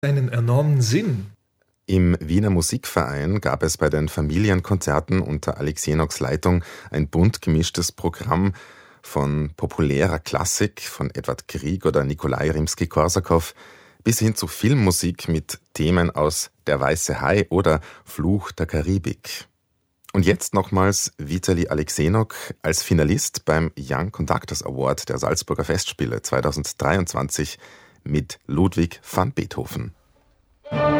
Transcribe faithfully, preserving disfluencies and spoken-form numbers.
einen enormen Sinn. Im Wiener Musikverein gab es bei den Familienkonzerten unter Alex Jenoks Leitung ein bunt gemischtes Programm von populärer Klassik von Edward Grieg oder Nikolai Rimski-Korsakow bis hin zu Filmmusik mit Themen aus Der weiße Hai oder Fluch der Karibik. Und jetzt nochmals Witali Alexenok als Finalist beim Young Conductors Award der Salzburger Festspiele zweitausenddreiundzwanzig mit Ludwig van Beethoven.